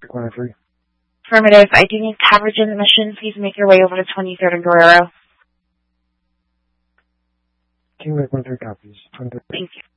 103. Affirmative. I do need coverage in the mission. Please make your way over to 23rd and Guerrero. King Lake 13 copies. 23. Thank you.